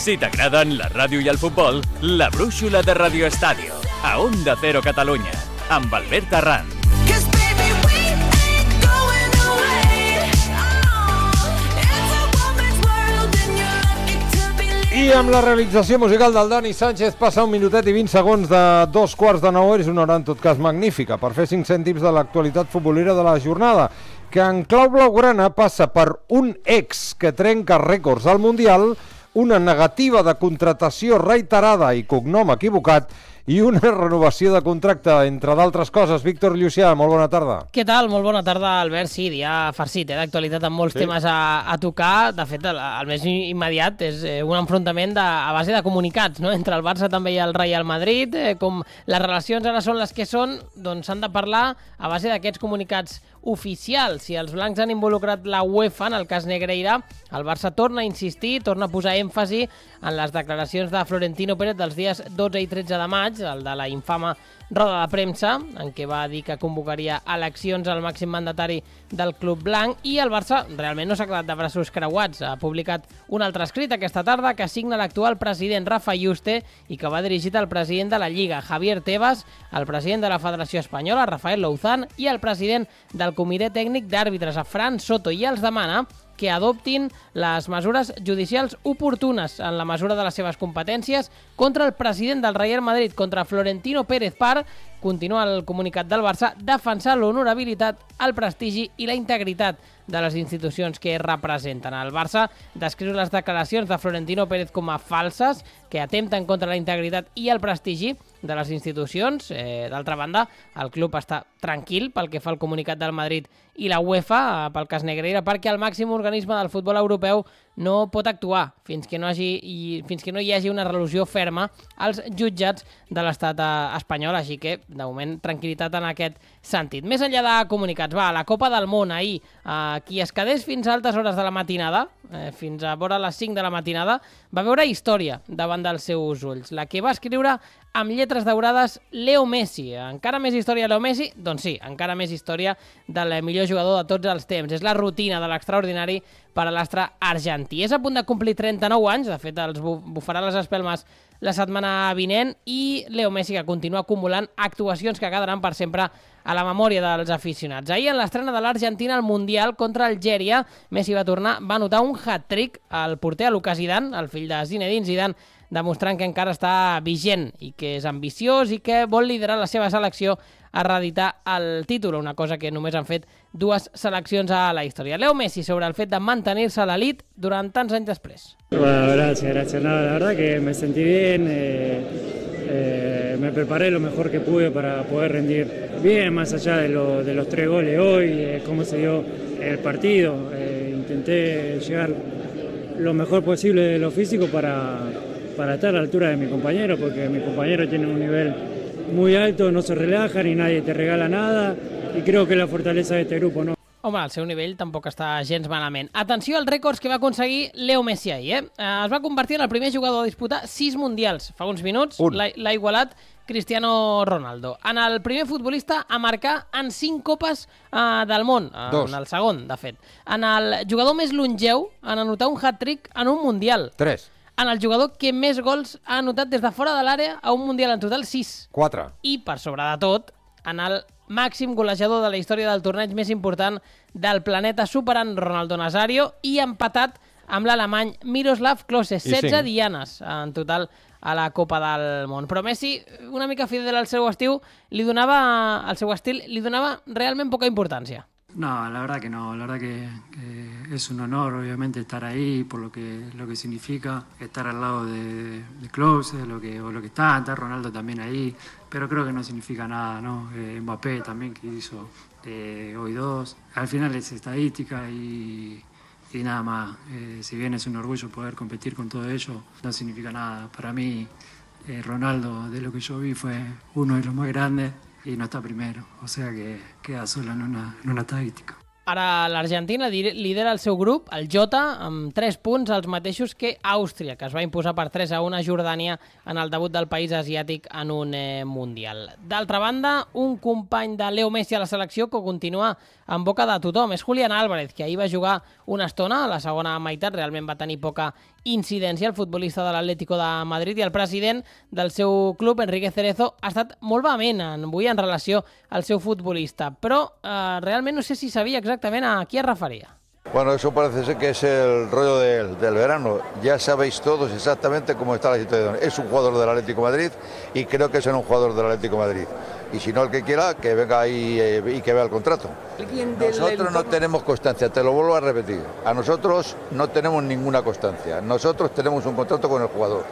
Si t'agraden la ràdio i el futbol, la brúixola de Radio Estadio, a Onda Cero Catalunya, amb Albert Arran. I amb la realització musical del Dani Sánchez passa 1 minutet i 20 segons de 8:45. És una hora, en tot cas, magnífica per fer 5 cèntims de l'actualitat futbolera de la jornada, que en clau blaugrana passa per un ex que trenca rècords al Mundial, una negativa de contratació reiterada i cognom equivocat i una renovació de contracte, entre d'altres coses. Víctor Llucià, molt bona tarda. Què tal? Molt bona tarda, Albert. Sí, dia farcit, d'actualitat amb molts temes a tocar. De fet, el més immediat és un enfrontament a base de comunicats, no? Entre el Barça també i el Real Madrid. Com les relacions ara són les que són, doncs s'han de parlar a base d'aquests comunicats oficials. Si els blancs han involucrat la UEFA en el cas Negreira, el Barça torna a insistir, torna a posar èmfasi en les declaracions de Florentino Pérez dels dies 12 i 13 de maig, el de la infame roda de premsa, en què va dir que convocaria eleccions al màxim mandatari del club blanc, i el Barça realment no s'ha quedat de braços creuats. Ha publicat un altre escrit aquesta tarda que signa l'actual president Rafa Yuste i que va dirigit al president de la Lliga, Javier Tebas, el president de la Federació Espanyola, Rafael Louzán, i el president del Comitè Tècnic d'Àrbitres, Fran Soto, i els demana que adoptin les mesures judicials oportunes en la mesura de les seves competències contra el president del Real Madrid, contra Florentino Pérez, per, continua el comunicat del Barça, defensar l'honorabilitat, el prestigi i la integritat de les institucions que representen. El Barça descriu les declaracions de Florentino Pérez com a falses, que atempten contra la integritat i el prestigi de les institucions. D'altra banda, el club està tranquil pel que fa al comunicat del Madrid i la UEFA pel cas Negreira, perquè el màxim organisme del futbol europeu no pot actuar fins que no hi hagi una resolució ferma als jutjats de l'estat espanyol, així que, de moment, tranquil·litat en aquest sentit. Més enllà de comunicats, a la Copa del Món ahir, qui es quedés fins a altes hores de la matinada, fins a vora les 5 de la matinada, va veure història davant dels seus ulls, la que va escriure amb lletres daurades Leo Messi. Encara més història Leo Messi? Doncs sí, encara més història del millor jugador de tots els temps. És la rutina de l'extraordinari per a l'astre argentí. És a punt de complir 39 anys, de fet els bufarà les espelmes la setmana vinent, i Leo Messi, que continua acumulant actuacions que quedaran per sempre a la memòria dels aficionats. Ahir, en l'estrena de l'Argentina al Mundial contra Algèria, Messi va anotar un hat-trick al porter Lucas Zidane, el fill de Zinedine Zidane, demostrant que encara està vigent i que és ambiciós i que vol liderar la seva selecció a reeditar el títol, una cosa que només han fet 2 seleccions a la història. Leo Messi sobre el fet de mantenir-se a l'elit durant tants anys després. Bueno, gracias. No, la verdad que me sentí bien, me preparé lo mejor que pude para poder rendir bien, más allá de los 3 goles hoy, cómo se dio el partido. Intenté llegar lo mejor posible de lo físico para estar a la altura de mi compañero, porque mi compañero tiene un nivel muy alto, no se relajan y nadie te regala nada, y creo que la fortaleza de este grupo, ¿no? Home, el seu nivell tampoc està gens malament. Atenció als rècords que va aconseguir Leo Messi ahir. Es va convertir en el primer jugador a disputar 6 mundials. Fa uns minuts l'ha igualat Cristiano Ronaldo. En el primer futbolista a marcar en 5 copes del món. En el segon, de fet. En el jugador més longeu en anotar un hat-trick en un mundial. 3. En el jugador que més gols ha anotat des de fora de l'àrea a un mundial, en total 6. 4. I, per sobre de tot, en el màxim golejador de la història del torneig més important del planeta, superant Ronaldo Nazario, i empatat amb l'alemany Miroslav Klose. 16 dianes en total a la Copa del Món. Però Messi, una mica fidel al seu estil, li donava realment poca importància. No, la verdad que no, la verdad que es un honor obviamente estar ahí por lo que significa estar al lado de Klose, lo que está Ronaldo también ahí, pero creo que no significa nada, ¿no? Mbappé también, que hizo hoy 2, al final es estadística y nada más. Si bien es un orgullo poder competir con todo ello, no significa nada. Para mí Ronaldo, de lo que yo vi, fue uno de los más grandes y no está primero, o sea que queda solo en una estadística. Ara l'Argentina lidera el seu grup, el J, amb 3 punts, els mateixos que Àustria, que es va imposar per 3-1 a Jordània en el debut del país asiàtic en un Mundial. D'altra banda, un company de Leo Messi a la selecció que continua en boca de tothom. És Julián Álvarez, que ahir va jugar una estona, a la segona meitat realment va tenir poca incidència el futbolista de l'Atlético de Madrid, i el president del seu club, Enrique Cerezo, ha estat molt vehement avui en relació al seu futbolista, però realment no sé si sabia exactament a qui es referia. Bueno, eso parece ser que es el rollo del verano. Ya sabéis todos exactamente cómo está la situación. Es un jugador del Atlético de Madrid y creo que será un jugador del Atlético de Madrid. Y si no, el que quiera, que venga ahí y que vea el contrato. Nosotros no tenemos constancia, te lo vuelvo a repetir. A nosotros no tenemos ninguna constancia. Nosotros tenemos un contrato con el jugador.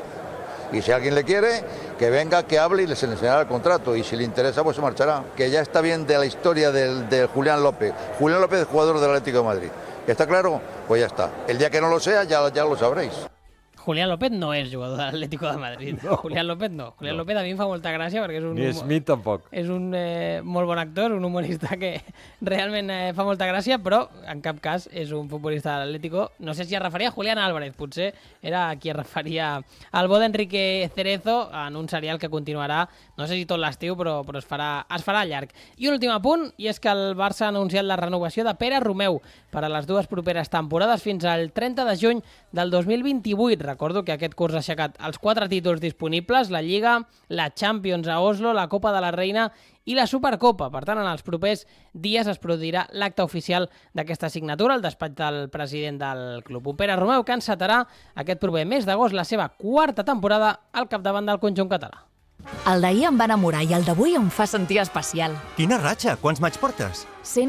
Y si alguien le quiere, que venga, que hable y les enseñará el contrato. Y si le interesa, pues se marchará. Que ya está bien de la historia de Julián López. Julián López es jugador del Atlético de Madrid. ¿Está claro? Pues ya está. El día que no lo sea, ya lo sabréis. Julián López no és jugador de l'Atlético de Madrid. No. Julián López no. Julián López a mi em fa molta gràcia perquè és un... Ni Smith tampoc. És un molt bon actor, un humorista que realment fa molta gràcia, però en cap cas és un futbolista de l'Atlético. No sé si es referia a Julián Álvarez, potser era a qui es referia al bo d'Enrique Cerezo en un serial que continuarà, no sé si tot l'estiu, però es farà llarg. I un últim apunt, i és que el Barça ha anunciat la renovació de Pere Romeu per a les 2 properes temporades fins al 30 de juny del 2028. Recordo que aquest curs ha aixecat els 4 títols disponibles, la Lliga, la Champions a Oslo, la Copa de la Reina i la Supercopa. Per tant, en els propers dies es produirà l'acte oficial d'aquesta signatura al despatx del president del club. Un Pere Romeu que encetarà aquest proper mes d'agost la seva 4a temporada al capdavant del conjunt català. El d'ahir em va enamorar i el d'avui em fa sentir especial. Quina ratxa! Quants maig portes?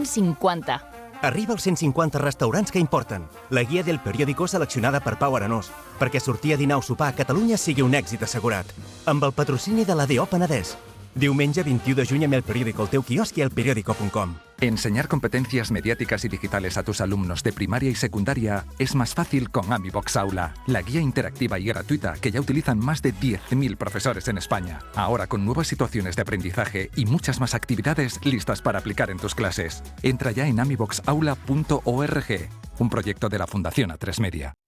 150. Arriba als 150 restaurants que importen. La guia del periòdico seleccionada per Pau Arenós, perquè sortir a dinar o sopar a Catalunya sigui un èxit assegurat. Amb el patrocini de l'ADO Penedès. Diumenge 21 de juny amb el periòdico al teu quiosc i al periódico.com. Enseñar competencias mediáticas y digitales a tus alumnos de primaria y secundaria es más fácil con AmiBox Aula, la guía interactiva y gratuita que ya utilizan más de 10.000 profesores en España. Ahora con nuevas situaciones de aprendizaje y muchas más actividades listas para aplicar en tus clases. Entra ya en amiboxaula.org, un proyecto de la Fundación A3 Media.